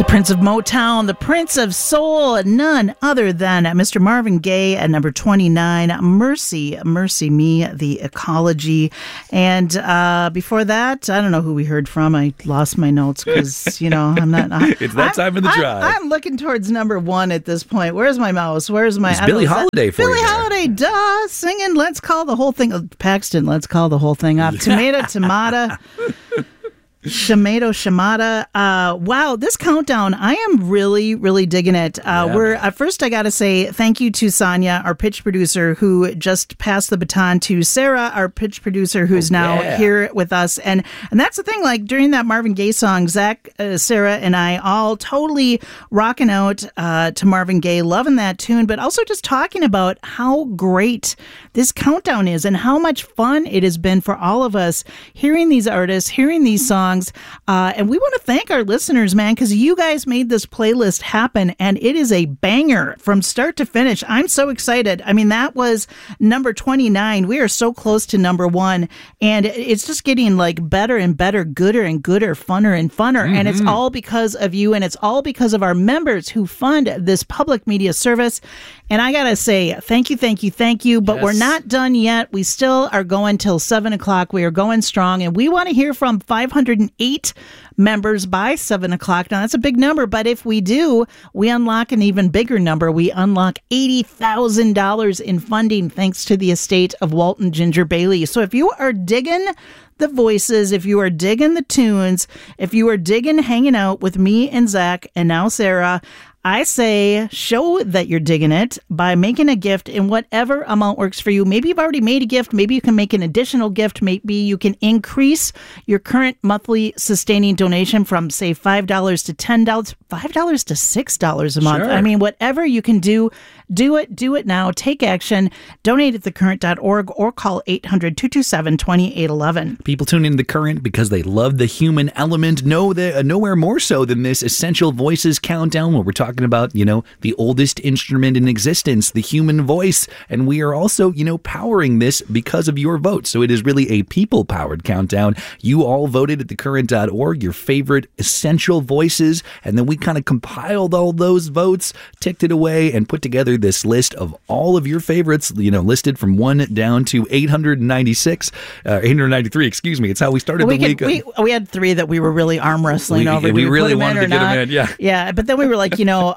Prince of Motown, the Prince of Soul, none other than Mr. Marvin Gaye at number 29, Mercy, Mercy Me, The Ecology. And before that, I don't know who we heard from. I lost my notes because, I'm not... It's that time of the drive. I'm looking towards number one at this point. Where's my mouse? Where's my... It's Billie Holiday for you. Billie Holiday, duh, singing Let's Call the Whole Thing... Paxton, let's call the whole thing off. Tomato, Tomata... Shamada. Wow, this countdown, I am really, really digging it. First, I got to say thank you to Sonia, our pitch producer, who just passed the baton to Sarah, our pitch producer, who's now here with us. And that's the thing, like during that Marvin Gaye song, Zach, Sarah, and I all totally rocking out to Marvin Gaye, loving that tune, but also just talking about how great this countdown is and how much fun it has been for all of us hearing these artists, hearing these songs. And we want to thank our listeners, man, because you guys made this playlist happen, and it is a banger from start to finish. I'm so excited. I mean, that was number 29. We are so close to number one, and it's just getting like better and better, gooder and gooder, funner and funner. Mm-hmm. And it's all because of you, and it's all because of our members who fund this public media service. And I got to say, thank you, thank you, thank you. But we're not done yet. We still are going till 7 o'clock. We are going strong, and we want to hear from 508 members by 7 o'clock. Now, that's a big number, but if we do, we unlock an even bigger number. We unlock $80,000 in funding thanks to the estate of Walton Ginger Bailey. So if you are digging the voices, if you are digging the tunes, if you are digging hanging out with me and Zach and now Sarah, I say show that you're digging it by making a gift in whatever amount works for you. Maybe you've already made a gift. Maybe you can make an additional gift. Maybe you can increase your current monthly sustaining donation from, say, $5 to $10, $5 to $6 a month. Sure. I mean, whatever you can do it now. Take action. Donate at thecurrent.org or call 800-227-2811. People tune into The Current because they love the human element. Nowhere more so than this Essential Voices Countdown, where we're talking about, the oldest instrument in existence, the human voice. And we are also, powering this because of your vote. So it is really a people-powered countdown. You all voted at thecurrent.org, your favorite essential voices. And then we kind of compiled all those votes, ticked it away, and put together this list of all of your favorites, listed from 1 down to 893, excuse me. It's how we started the week. We had 3 that we were really arm wrestling over. We really wanted to get them in, yeah. Yeah, but then we were like,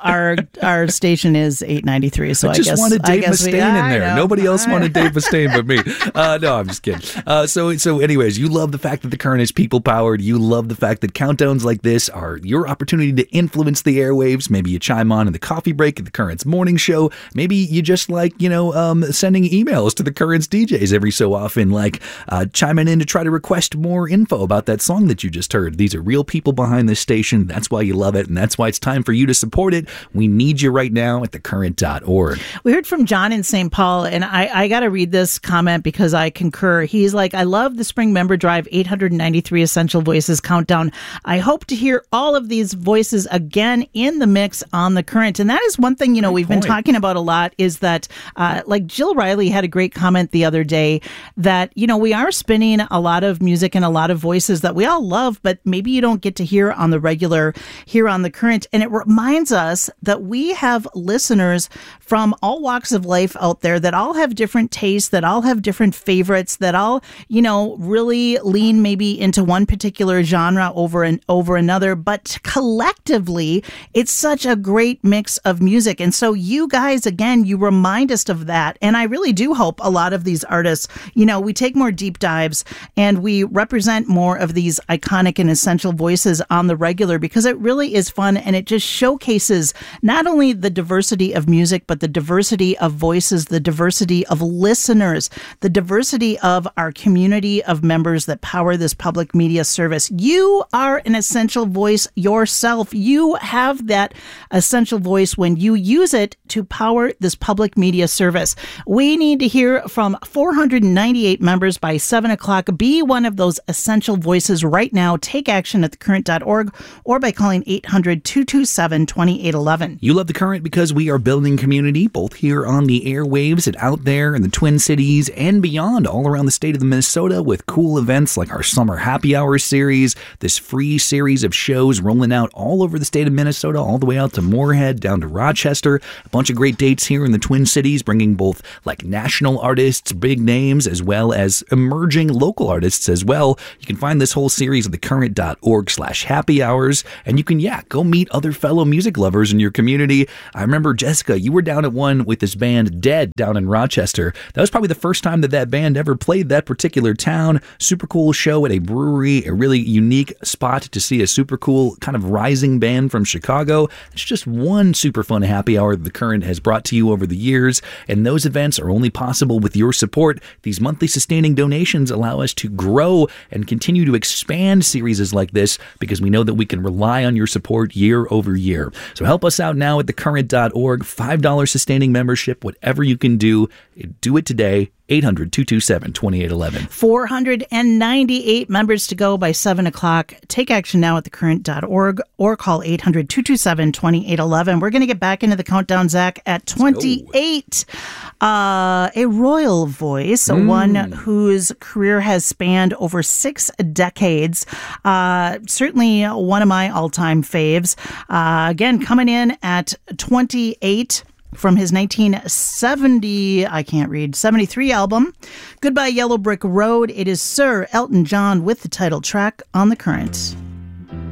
our station is 893, so I just wanted Dave Mustaine in there. Nobody else wanted Dave Mustaine but me. No, I'm just kidding. So anyways, you love the fact that The Current is people-powered. You love the fact that countdowns like this are your opportunity to influence the airwaves. Maybe you chime on in the coffee break at The Current's morning show. Maybe you just like, sending emails to The Current's DJs every so often, like chiming in to try to request more info about that song that you just heard. These are real people behind this station. That's why you love it, and that's why it's time for you to support it. We need you right now at thecurrent.org. We heard from John in St. Paul, and I got to read this comment because I concur. He's like, I love the Spring Member Drive 893 Essential Voices Countdown. I hope to hear all of these voices again in the mix on The Current. And that is one thing, we've been talking about a lot, is that like Jill Riley had a great comment the other day that, we are spinning a lot of music and a lot of voices that we all love, but maybe you don't get to hear on the regular here on The Current. And it reminds us that we have listeners from all walks of life out there that all have different tastes, that all have different favorites, that all, really lean maybe into one particular genre over another. But collectively, it's such a great mix of music. And so you guys, again, you remind us of that. And I really do hope a lot of these artists, we take more deep dives and we represent more of these iconic and essential voices on the regular, because it really is fun and it just showcases not only the diversity of music, but the diversity of voices, the diversity of listeners, the diversity of our community of members that power this public media service. You are an essential voice yourself. You have that essential voice when you use it to power this public media service. We need to hear from 498 members by 7 o'clock. Be one of those essential voices right now. Take action at thecurrent.org or by calling 800-227-2811. 2811. You love The Current because we are building community, both here on the airwaves and out there in the Twin Cities and beyond, all around the state of Minnesota, with cool events like our Summer Happy Hour series, this free series of shows rolling out all over the state of Minnesota, all the way out to Moorhead, down to Rochester. A bunch of great dates here in the Twin Cities, bringing both like national artists, big names, as well as emerging local artists as well. You can find this whole series at thecurrent.org/happy hours, and you can, go meet other fellow music lovers in your community. I remember, Jessica, you were down at one with this band Dead down in Rochester. That was probably the first time that band ever played that particular town. Super cool show at a brewery, a really unique spot to see a super cool kind of rising band from Chicago. It's just one super fun happy hour that The Current has brought to you over the years, and those events are only possible with your support. These monthly sustaining donations allow us to grow and continue to expand series like this, because we know that we can rely on your support year over year. So help us out now at thecurrent.org. $5 sustaining membership, whatever you can do it today. 800-227-2811. 498 members to go by 7 o'clock. Take action now at thecurrent.org or call 800-227-2811. We're going to get back into the countdown, Zach, at 28. A royal voice, one whose career has spanned over 6 decades. Certainly one of my all-time faves. Again, coming in at 28. From his 1973 album, Goodbye Yellow Brick Road, it is Sir Elton John with the title track on The Current.